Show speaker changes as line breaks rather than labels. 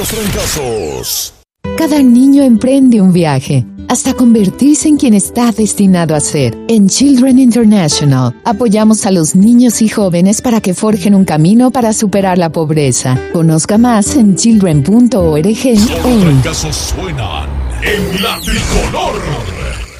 Fracasos.
Cada niño emprende un viaje, hasta convertirse en quien está destinado a ser. En Children International, apoyamos a los niños y jóvenes para que forjen un camino para superar la pobreza. Conozca más en children.org.
Los fracasos suenan en la tricolor.